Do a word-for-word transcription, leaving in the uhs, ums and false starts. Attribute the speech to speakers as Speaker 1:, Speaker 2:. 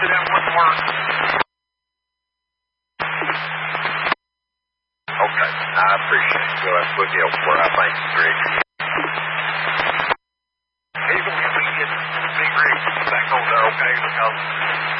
Speaker 1: that wouldn't work. Okay, I appreciate it. We'll have to look elsewhere. I thank you, Greg. Even when we get big rigs back over there, okay, because